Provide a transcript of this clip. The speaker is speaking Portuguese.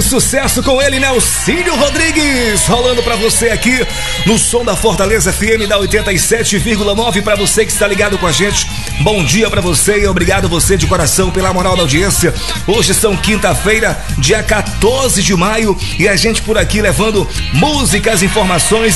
sucesso com ele, Nelsinho Rodrigues, rolando pra você aqui no som da Fortaleza FM da 87,9. Pra você que está ligado com a gente, bom dia pra você e obrigado você de coração pela moral da audiência. Hoje são quinta-feira, dia 14 de maio, e a gente por aqui levando músicas, informações